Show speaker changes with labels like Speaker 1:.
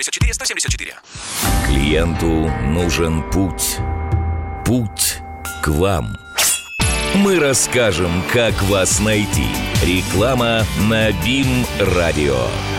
Speaker 1: 54 174.
Speaker 2: Клиенту нужен путь. Путь к вам. Мы расскажем, как вас найти. Реклама на БИМ-радио.